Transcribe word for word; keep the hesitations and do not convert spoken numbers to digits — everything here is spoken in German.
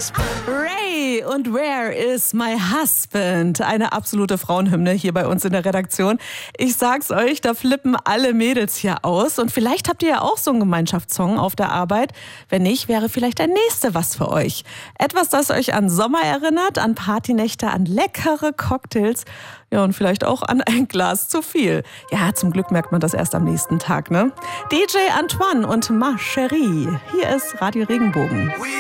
Ray und Where is my husband? Eine absolute Frauenhymne hier bei uns in der Redaktion. Ich sag's euch, da flippen alle Mädels hier aus. Und vielleicht habt ihr ja auch so einen Gemeinschaftssong auf der Arbeit. Wenn nicht, wäre vielleicht der nächste was für euch. Etwas, das euch an Sommer erinnert, an Partynächte, an leckere Cocktails. Ja, und vielleicht auch an ein Glas zu viel. Ja, zum Glück merkt man das erst am nächsten Tag, ne? D J Antoine und Ma Cherie. Hier ist Radio Regenbogen.